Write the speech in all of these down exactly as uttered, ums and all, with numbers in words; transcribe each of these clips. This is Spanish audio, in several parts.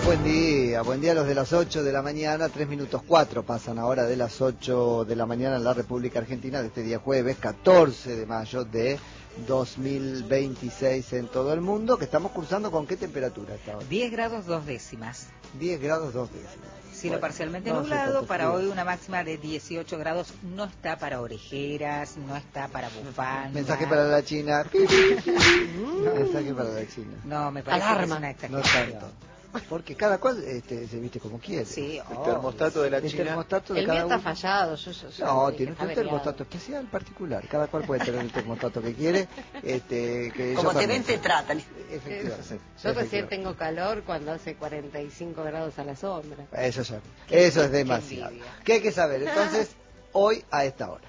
Buen día, buen día a los de las ocho de la mañana, tres minutos cuatro pasan ahora de las ocho de la mañana en la República Argentina de este día jueves, catorce de mayo de dos mil veintiséis en todo el mundo, que estamos cursando con qué temperatura hasta ahora. diez grados dos décimas. diez grados dos décimas. Cielo bueno, parcialmente no nublado, para hoy una máxima de dieciocho grados, no está para orejeras, no está para bufandas. Mensaje para la China. Mensaje para la China. No, me parece Alarma. que es una exageración. No tanto. Porque cada cual este, se viste como quiere. Sí, el oh, termostato de la el China. Termostato de el mío cada está uno. fallado. Yo, yo, yo No, yo tiene un termostato especial, particular. Cada cual puede tener el termostato que quiere. Este, que como te también. ven, te tratan. Efectivamente. Yo recién tengo calor cuando hace cuarenta y cinco grados a la sombra. Eso ya. Eso es demasiado. Qué, ¿Qué hay que saber? Entonces, hoy a esta hora.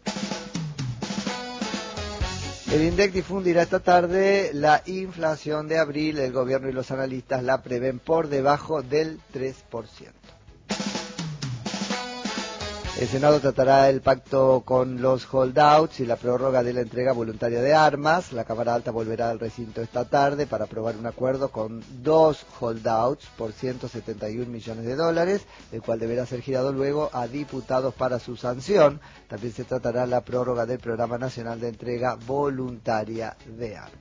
El INDEC difundirá esta tarde la inflación de abril. El gobierno y los analistas la prevén por debajo del tres por ciento. El Senado tratará el pacto con los holdouts y la prórroga de la entrega voluntaria de armas. La Cámara Alta volverá al recinto esta tarde para aprobar un acuerdo con dos holdouts por ciento setenta y un millones de dólares, el cual deberá ser girado luego a diputados para su sanción. También se tratará la prórroga del Programa Nacional de Entrega Voluntaria de Armas.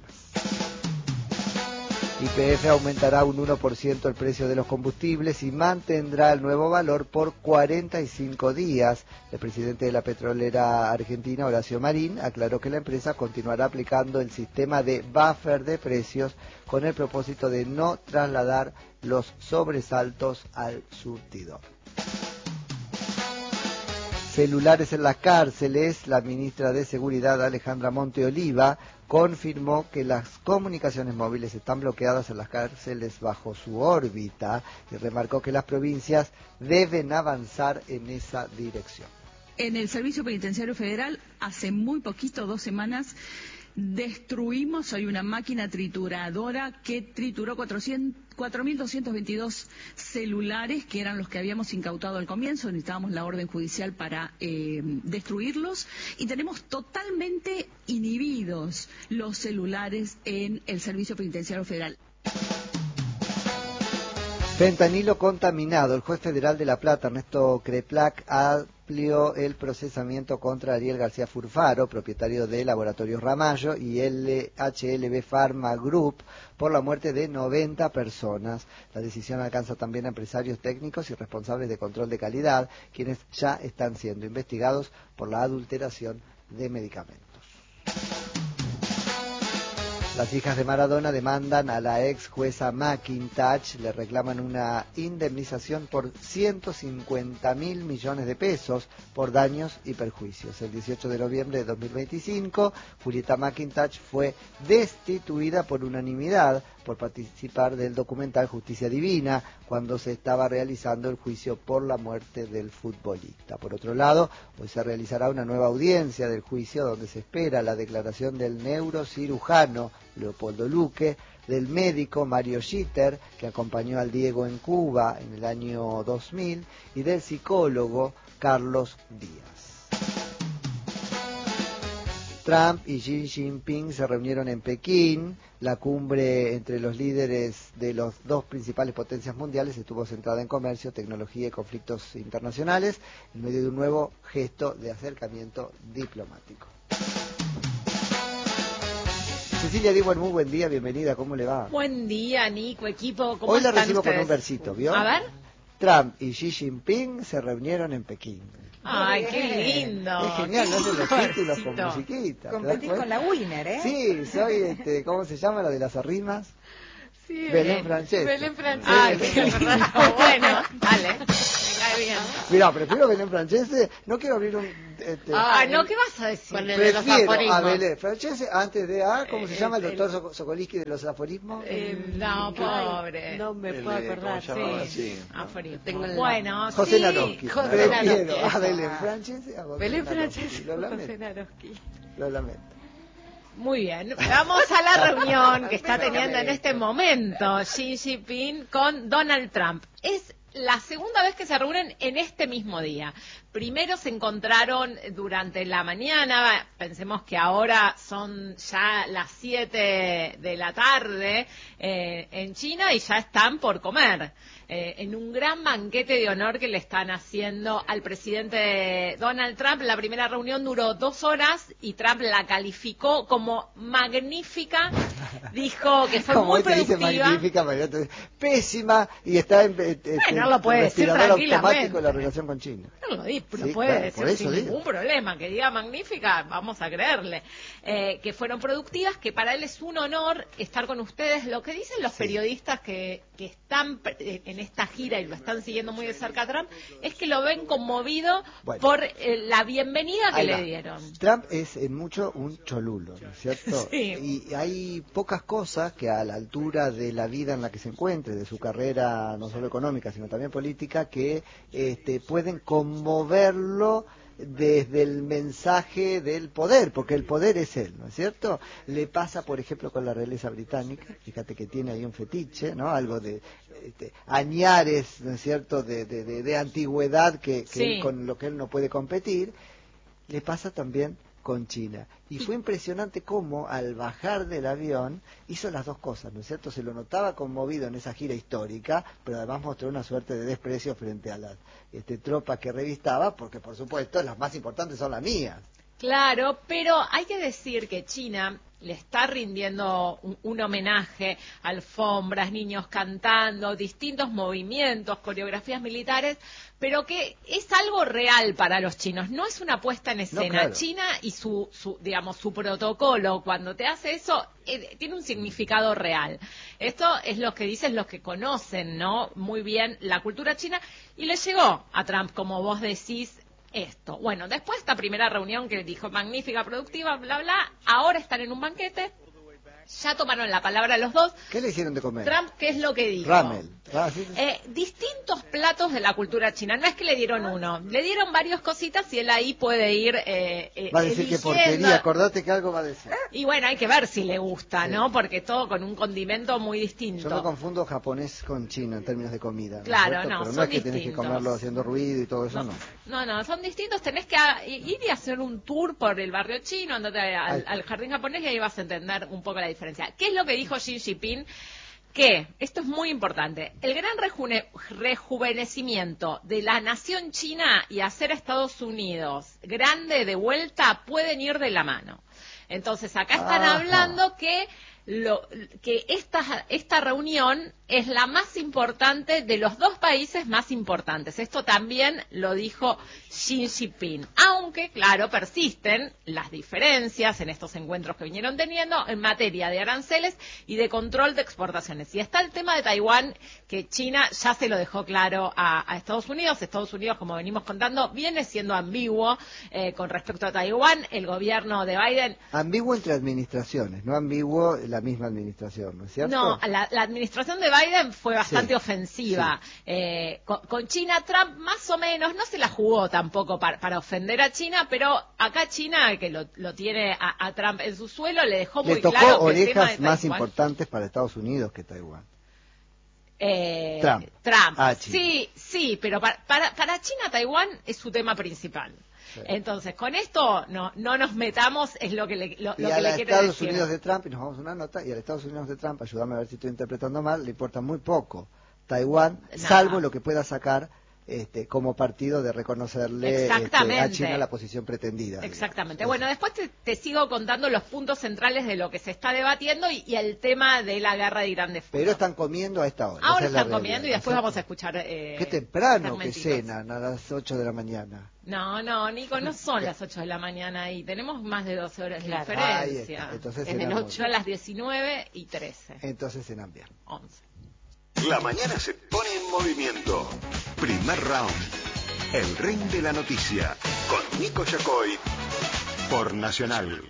Y P F aumentará un uno por ciento el precio de los combustibles y mantendrá el nuevo valor por cuarenta y cinco días. El presidente de la petrolera argentina, Horacio Marín, aclaró que la empresa continuará aplicando el sistema de buffer de precios con el propósito de no trasladar los sobresaltos al surtidor. Celulares en las cárceles. La ministra de Seguridad, Alejandra Monteoliva, confirmó que las comunicaciones móviles están bloqueadas en las cárceles bajo su órbita y remarcó que las provincias deben avanzar en esa dirección. En el Servicio Penitenciario Federal, hace muy poquito, dos semanas, destruimos, hay una máquina trituradora que trituró cuatro mil doscientos veintidós celulares, que eran los que habíamos incautado al comienzo. Necesitábamos la orden judicial para eh, destruirlos, y tenemos totalmente inhibidos los celulares en el Servicio Penitenciario Federal. Fentanilo contaminado. El juez federal de La Plata, Ernesto Creplac, amplió el procesamiento contra Ariel García Furfaro, propietario de Laboratorios Ramallo y L H L B Pharma Group, por la muerte de noventa personas. La decisión alcanza también a empresarios técnicos y responsables de control de calidad, quienes ya están siendo investigados por la adulteración de medicamentos. Las hijas de Maradona demandan a la ex jueza McIntosh, le reclaman una indemnización por ciento cincuenta mil millones de pesos por daños y perjuicios. El dieciocho de noviembre de dos mil veinticinco, Julieta McIntosh fue destituida por unanimidad por participar del documental Justicia Divina, cuando se estaba realizando el juicio por la muerte del futbolista. Por otro lado, hoy se realizará una nueva audiencia del juicio donde se espera la declaración del neurocirujano Leopoldo Luque, del médico Mario Schitter, que acompañó al Diego en Cuba en el año dos mil, y del psicólogo Carlos Díaz. Trump y Xi Jinping se reunieron en Pekín. La cumbre entre los líderes de las dos principales potencias mundiales estuvo centrada en comercio, tecnología y conflictos internacionales, en medio de un nuevo gesto de acercamiento diplomático. Cecilia Diwan, muy buen día, bienvenida, ¿cómo le va? Buen día, Nico, equipo, ¿cómo Hoy la están recibo ustedes? con un versito, ¿vio? A ver. Trump y Xi Jinping se reunieron en Pekín. Ay, qué lindo. Es genial, no hacen los títulos con Versito. musiquita. ¿te das Competís con cuenta? la Winner, ¿eh? Sí, soy, este, ¿cómo se llama la de las arrimas? Sí, Belén bien. Francese. Belén Francese. Ay, qué lindo. Bueno, dale, me cae bien. Mirá, prefiero Belén Francese, no quiero abrir un... Este, Ah, no, ¿qué vas a decir? Con el de los prefiero a aforismos. Belén Francese antes de A, ¿cómo se Eh, llama el el- doctor Soco- Sokolinsky de los aforismos? Eh, no, pobre. No me El puedo de- acordar. ¿cómo se llamaba? Sí. Sí. Aforismo. Tengo el- Bueno, José sí. Naroski. José Prefiero Naroski, a eso. Belén Francese a José Belén Naroski. Francese, Lo José lamento, Naroski. lo lamento. Muy bien, vamos a la reunión que está teniendo en este momento Xi Jinping con Donald Trump. Es la segunda vez que se reúnen en este mismo día. Primero se encontraron durante la mañana, pensemos que ahora son ya las siete de la tarde eh, en China y ya están por comer. Eh, en un gran banquete de honor que le están haciendo al presidente Donald Trump. La primera reunión duró dos horas y Trump la calificó como magnífica. Dijo que fue muy te dice productiva. Magnífica, María, te- pésima y está en, en, Bueno, en lo puede decir respirador tranquilamente. automático en la relación con China. No lo dice, pero Sí, puede claro, decir por eso sin digo. ningún problema. Que diga magnífica, vamos a creerle. Eh, que fueron productivas, que para él es un honor estar con ustedes. Lo que dicen los Sí. periodistas que, que están eh, en esta gira y lo están siguiendo muy de cerca a Trump, es que lo ven conmovido Bueno. por eh, la bienvenida que Ahí le va. dieron. Trump es en mucho un cholulo, ¿no es cierto? Sí. Y hay pocas cosas que a la altura de la vida en la que se encuentre, de su carrera no solo económica, sino también política, que este, pueden conmoverlo desde el mensaje del poder, porque el poder es él, ¿no es cierto? Le pasa, por ejemplo, con la realeza británica, fíjate que tiene ahí un fetiche, ¿no? Algo de este, añares, ¿no es cierto?, de, de, de, de antigüedad que, que Sí. él, con lo que él no puede competir. Le pasa también con China. Y fue impresionante cómo al bajar del avión hizo las dos cosas, ¿no es cierto? Se lo notaba conmovido en esa gira histórica, pero además mostró una suerte de desprecio frente a las este, tropas que revistaba, porque por supuesto las más importantes son las mías. Claro, pero hay que decir que China le está rindiendo un, un homenaje, alfombras, niños cantando, distintos movimientos, coreografías militares, pero que es algo real para los chinos, no es una puesta en escena. No, claro. China y su, su, digamos, su protocolo, cuando te hace eso, eh, tiene un significado real. Esto es lo que dicen los que conocen, ¿no?, muy bien la cultura china, y le llegó a Trump, como vos decís, esto. Bueno, después de esta primera reunión que dijo magnífica, productiva, bla, bla, ahora están en un banquete, ya tomaron la palabra los dos. ¿Qué le hicieron de comer? Trump, ¿qué es lo que dijo? Ramel. Ah, sí, sí. Eh, distintos platos de la cultura china, no es que le dieron uno, le dieron varias cositas y él ahí puede ir eh, eh, Va a decir que eligiendo. porquería, acordate que algo va a decir. Y bueno, hay que ver si le gusta, Sí. ¿no? Porque todo con un condimento muy distinto. Yo me confundo japonés con chino en términos de comida. ¿no es Claro, cierto? no, Pero no son es que tenés que distintos. comerlo haciendo ruido y todo eso, no. No, no, son distintos. Tenés que a- ir y hacer un tour por el barrio chino, andate al, Ahí. al jardín japonés y ahí vas a entender un poco la diferencia. ¿Qué es lo que dijo Xi Jinping? Que, esto es muy importante, el gran rejune- rejuvenecimiento de la nación china y hacer a Estados Unidos grande de vuelta pueden ir de la mano. Entonces, acá están Ajá. hablando que lo, que esta, esta reunión es la más importante de los dos países más importantes. Esto también lo dijo Xi Jinping. Aunque, claro, persisten las diferencias en estos encuentros que vinieron teniendo en materia de aranceles y de control de exportaciones. Y está el tema de Taiwán, que China ya se lo dejó claro a, a Estados Unidos. Estados Unidos, como venimos contando, viene siendo ambiguo eh, con respecto a Taiwán. El gobierno de Biden... Ambiguo entre administraciones, no ambiguo la misma administración, ¿no es cierto? No, la, la administración de Biden fue bastante Sí, ofensiva. Eh, con, con China, Trump más o menos no se la jugó tampoco para, para ofender a China, pero acá China, que lo, lo tiene a, a Trump en su suelo, le dejó muy Le tocó claro que el tema orejas de más Taiwán- importantes para Estados Unidos que Taiwán. Eh, Trump. Trump. Ah, China. Sí, sí, pero para, para, para China, Taiwán es su tema principal. Sí. Entonces, con esto no, no nos metamos, es lo que le, lo, Y lo a que los le quiere Estados decir. Unidos de Trump, y nos vamos a una nota, y a los Estados Unidos de Trump, ayúdame a ver si estoy interpretando mal, le importa muy poco Taiwán, Nada. salvo lo que pueda sacar este, como partido de reconocerle este, Exactamente. a China la posición pretendida. Exactamente. digamos. Bueno, después te, te sigo contando los puntos centrales de lo que se está debatiendo y, y el tema de la guerra de Irán de Fuego. Pero están comiendo a esta hora. Ahora esa es la están realidad, comiendo y ¿no es después cierto? vamos a escuchar... Eh, Qué temprano que fragmentitos. cenan a las ocho de la mañana. No, no, Nico, no son las ocho de la mañana y tenemos más de doce horas Claro. de Ahí diferencia. está. Entonces es de cenan muy ocho a las diecinueve y trece. Entonces cenan bien. once. La mañana se pone en movimiento. Primer round. El ring de la noticia. Con Nico Yacoy. Por Nacional.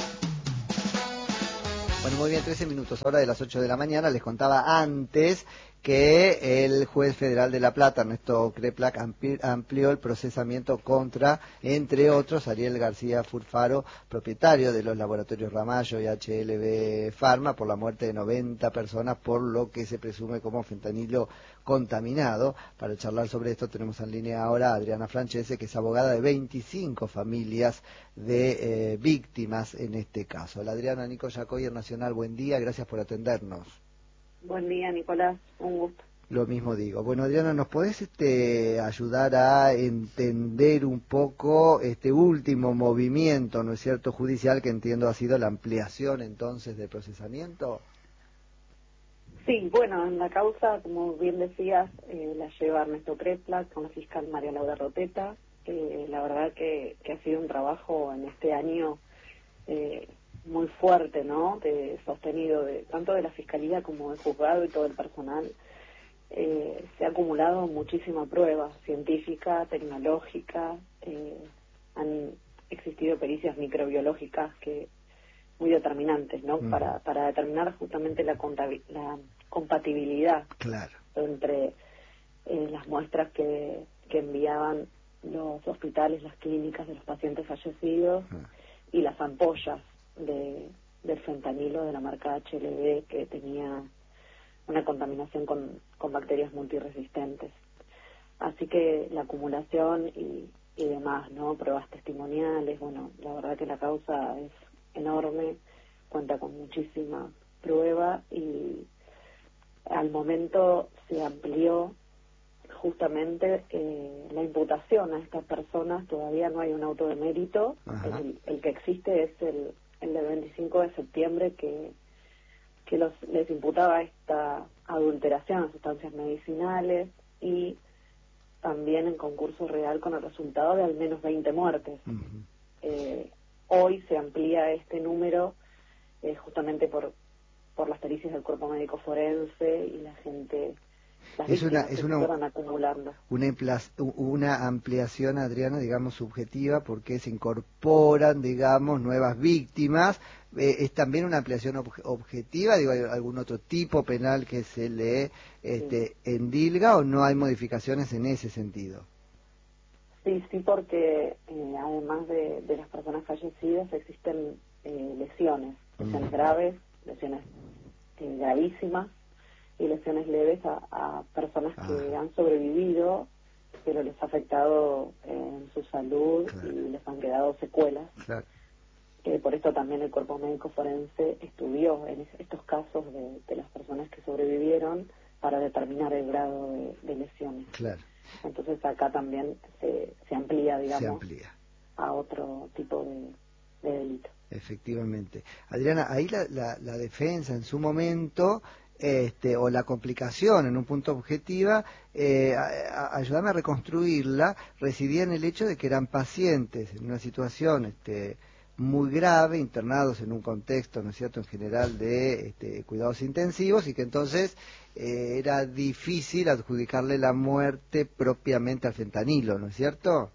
Bueno, muy bien, trece minutos, ahora de las ocho de la mañana. Les contaba antes que el juez federal de La Plata, Ernesto Kreplak, ampli- amplió el procesamiento contra, entre otros, Ariel García Furfaro, propietario de los laboratorios Ramallo y H L B Pharma, por la muerte de noventa personas, por lo que se presume como fentanilo contaminado. Para charlar sobre esto tenemos en línea ahora a Adriana Francese, que es abogada de veinticinco familias de eh, víctimas en este caso. La Adriana, Nico Yacoy, Nacional, buen día, gracias por atendernos. Buen día, Nicolás, un gusto. Lo mismo digo. Bueno, Adriana, ¿nos podés este, ayudar a entender un poco este último movimiento, ¿no es cierto?, judicial, que entiendo ha sido la ampliación entonces del procesamiento? Sí, bueno, en la causa, como bien decías, eh, la lleva Ernesto Kreplak con la fiscal María Laura Roteta. Eh, la verdad que, que ha sido un trabajo en este año eh, muy fuerte, ¿no?, de, sostenido de tanto de la fiscalía como del juzgado y todo el personal. Eh, se ha acumulado muchísima prueba científica, tecnológica, eh, han existido pericias microbiológicas que muy determinantes, ¿no?, mm. para, para determinar justamente la, la compatibilidad claro. entre eh, las muestras que, que enviaban los hospitales, las clínicas de los pacientes fallecidos mm. y las ampollas de, del fentanilo de la marca H L B, que tenía una contaminación con, con bacterias multiresistentes. Así que la acumulación y, y demás, ¿no?, pruebas testimoniales, bueno, la verdad que la causa es enorme, cuenta con muchísima prueba y al momento se amplió justamente eh, la imputación a estas personas. Todavía no hay un auto de mérito. El, el que existe es el, el del veinticinco de septiembre, que que los, les imputaba esta adulteración a sustancias medicinales y también en concurso real con el resultado de al menos veinte muertes. Uh-huh. Eh, hoy se amplía este número eh, justamente por por las pericias del cuerpo médico forense y la gente, las es una, que es se una, fueron acumulando. Una, una ampliación, Adriana, digamos, subjetiva, porque se incorporan, digamos, nuevas víctimas. Eh, ¿Es también una ampliación ob objetiva? Digo, ¿hay algún otro tipo penal que se le este, sí. endilga, o no hay modificaciones en ese sentido? Sí, sí, porque eh, además de, de las personas fallecidas existen eh, lesiones, lesiones mm. graves, lesiones eh, gravísimas y lesiones leves a, a personas ah. que han sobrevivido, pero les ha afectado eh, en su salud, claro. y les han quedado secuelas. Claro. Eh, por esto también el cuerpo médico forense estudió en estos casos de, de las personas que sobrevivieron para determinar el grado de, de lesiones. Claro. Entonces acá también se, se amplía, digamos, se amplía a otro tipo de, de delito. Efectivamente. Adriana, ahí la, la, la defensa en su momento, este, o la complicación en un punto objetiva, eh, a, a, ayudarme a reconstruirla, residía en el hecho de que eran pacientes en una situación este, muy grave, internados en un contexto, ¿no es cierto?, en general de este, cuidados intensivos, y que entonces eh, era difícil adjudicarle la muerte propiamente al fentanilo, ¿no es cierto?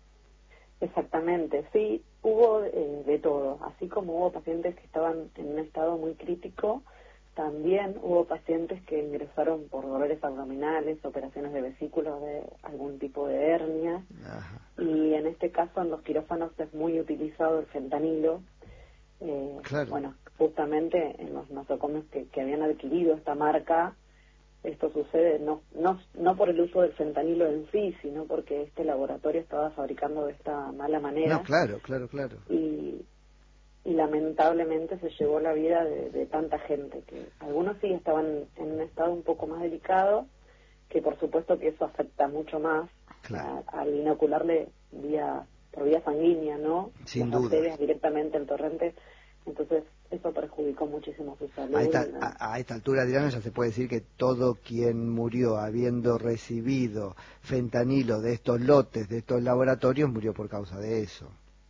Exactamente, sí, hubo eh, de todo. Así como hubo pacientes que estaban en un estado muy crítico, también hubo pacientes que ingresaron por dolores abdominales, operaciones de vesículos, de algún tipo de hernia. Ajá. Y en este caso en los quirófanos es muy utilizado el fentanilo. Eh, claro. Bueno, justamente en los nosocomios que, que habían adquirido esta marca, esto sucede no, no, no por el uso del fentanilo en sí, sino porque este laboratorio estaba fabricando de esta mala manera. No, claro, claro, claro. Y, y lamentablemente se llevó la vida de, de tanta gente, que algunos sí estaban en un estado un poco más delicado, que por supuesto que eso afecta mucho más, claro, a, al inocularle vía, por vía sanguínea, ¿no? Sin las duda. bacterias directamente al torrente. Entonces eso perjudicó muchísimo su salud. A esta, a, a esta altura, Adriana, ya se puede decir que todo quien murió habiendo recibido fentanilo de estos lotes, de estos laboratorios, murió por causa de eso.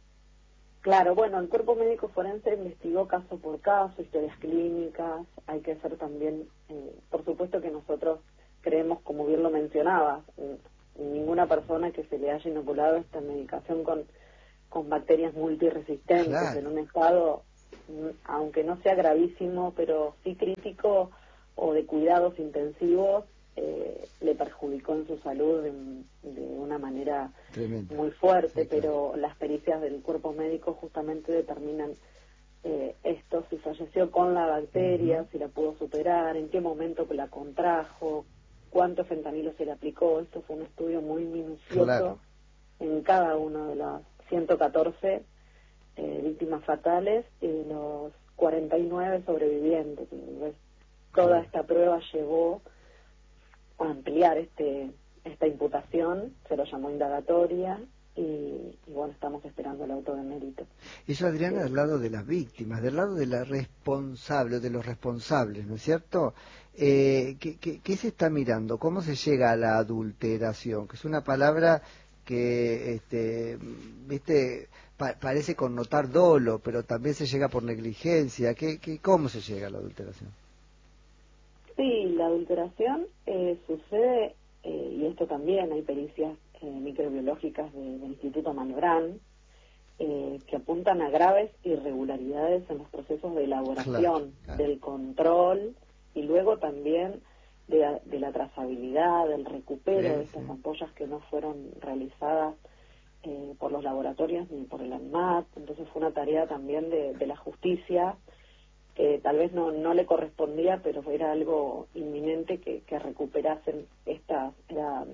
Claro, bueno, el cuerpo médico forense investigó caso por caso, historias clínicas. Hay que hacer también, eh, por supuesto que nosotros creemos, como bien lo mencionabas, eh, ninguna persona que se le haya inoculado esta medicación con, con bacterias multiresistentes, claro, en un estado, aunque no sea gravísimo, pero sí crítico, o de cuidados intensivos eh, le perjudicó en su salud de, de una manera Tremendo. muy fuerte, Sí, pero claro. las pericias del cuerpo médico justamente determinan eh, esto, si falleció con la bacteria, uh-huh. si la pudo superar, en qué momento la contrajo, cuánto fentanilo se le aplicó. Esto fue un estudio muy minucioso Claro. en cada uno de las ciento catorce eh, víctimas fatales y de los cuarenta y nueve sobrevivientes. Entonces, toda claro. esta prueba llevó a ampliar este esta imputación, se lo llamó indagatoria y, y bueno, estamos esperando el auto de mérito. Eso, Adriana, Sí. del lado de las víctimas, del lado de la responsable, de los responsables, ¿no es cierto? Eh, ¿qué, qué, ¿Qué se está mirando? ¿Cómo se llega a la adulteración? Que es una palabra que, este, viste, pa- parece connotar dolo, pero también se llega por negligencia. ¿Qué, qué, ¿Cómo se llega a la adulteración? Sí, la adulteración eh, sucede, eh, y esto también hay pericias eh, microbiológicas de, del Instituto Malbrán, eh, que apuntan a graves irregularidades en los procesos de elaboración, claro, claro. del control y luego también de, de la trazabilidad, del recupero sí, de estas sí. ampollas que no fueron realizadas eh, por los laboratorios ni por el ANMAT. Entonces fue una tarea también de, de la justicia que tal vez no, no le correspondía, pero era algo inminente que, que recuperasen estas, era,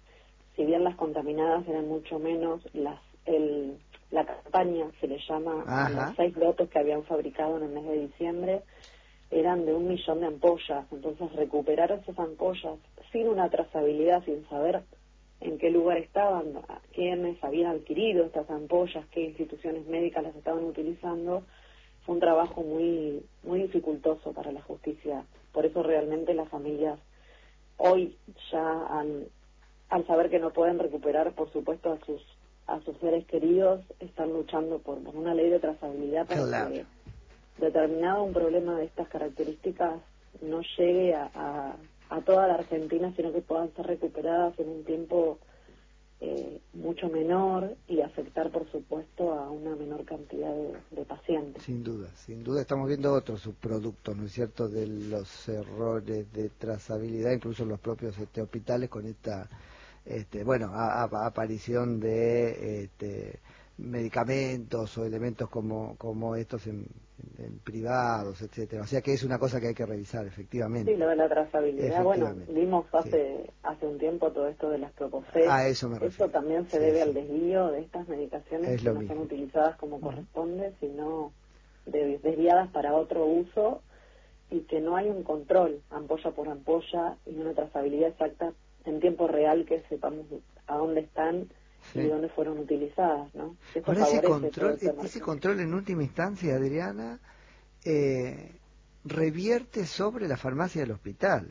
si bien las contaminadas eran mucho menos, las el, la campaña se le llama a los seis lotes que habían fabricado en el mes de diciembre, eran de un millón de ampollas. Entonces recuperar esas ampollas sin una trazabilidad, sin saber en qué lugar estaban, quiénes habían adquirido estas ampollas, qué instituciones médicas las estaban utilizando, fue un trabajo muy muy dificultoso para la justicia. Por eso realmente las familias hoy ya al, al saber que no pueden recuperar, por supuesto, a sus a sus seres queridos, están luchando por, por una ley de trazabilidad para claro. que determinado un problema de estas características no llegue a, a, a toda la Argentina, sino que puedan ser recuperadas en un tiempo Eh, mucho menor y afectar, por supuesto, a una menor cantidad de, de pacientes. Sin duda, sin duda estamos viendo otros subproductos, ¿no es cierto?, de los errores de trazabilidad, incluso los propios este, hospitales con esta, este, bueno, a, a, aparición de este, medicamentos o elementos como, como estos en, en, en privados, etcétera. O sea que es una cosa que hay que revisar, efectivamente. Sí, lo de la trazabilidad, bueno, vimos hace sí. hace un tiempo todo esto de las Propofet. Ah, eso me refiero. Eso también se sí, debe sí. al desvío de estas medicaciones es que no mismo. son utilizadas como uh-huh. corresponde, sino de, desviadas para otro uso y que no hay un control ampolla por ampolla y una trazabilidad exacta en tiempo real que sepamos a dónde están sí. y dónde fueron utilizadas, ¿no? Eso ese control, ese control en última instancia, Adriana, eh, revierte sobre la farmacia del hospital.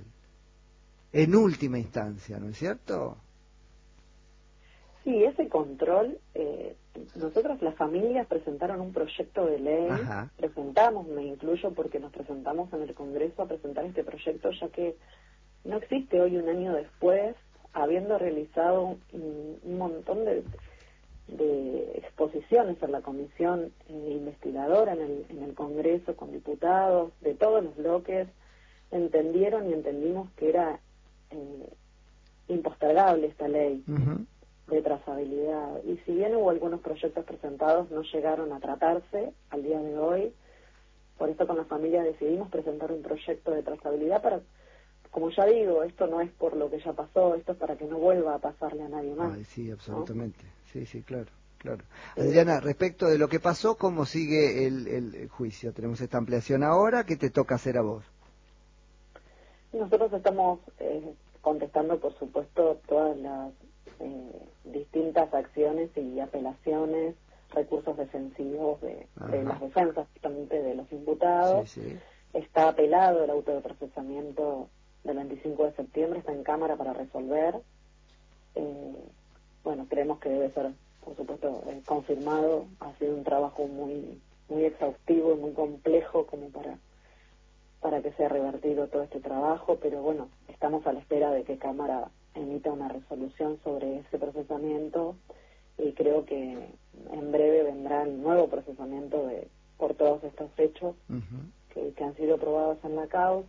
En última instancia, ¿no es cierto? Sí, ese control, eh, nosotros las familias presentaron un proyecto de ley, Ajá. presentamos, me incluyo porque nos presentamos en el Congreso a presentar este proyecto, ya que no existe hoy un año después, habiendo realizado un, un montón de, de exposiciones en la comisión eh, investigadora en el, en el Congreso con diputados de todos los bloques, entendieron y entendimos que era eh, impostergable esta ley uh-huh. de trazabilidad. Y si bien hubo algunos proyectos presentados, no llegaron a tratarse al día de hoy. Por eso con la familia decidimos presentar un proyecto de trazabilidad para, como ya digo, esto no es por lo que ya pasó, esto es para que no vuelva a pasarle a nadie más. Ay, sí, absolutamente. ¿No? Sí, sí, claro, claro. Sí. Adriana, respecto de lo que pasó, ¿cómo sigue el, el, el juicio? Tenemos esta ampliación ahora, ¿qué te toca hacer a vos? Nosotros estamos eh, contestando, por supuesto, todas las eh, distintas acciones y apelaciones, recursos defensivos de, de las defensas, justamente de los imputados. Sí, sí. Está apelado el auto de procesamiento del veinticinco de septiembre, está en Cámara para resolver. Eh, bueno, creemos que debe ser, por supuesto, eh, confirmado. Ha sido un trabajo muy, muy exhaustivo y muy complejo como para para que sea revertido todo este trabajo, pero bueno, estamos a la espera de que Cámara emita una resolución sobre ese procesamiento y creo que en breve vendrá el nuevo procesamiento de por todos estos hechos uh-huh. que, que han sido probados en la causa.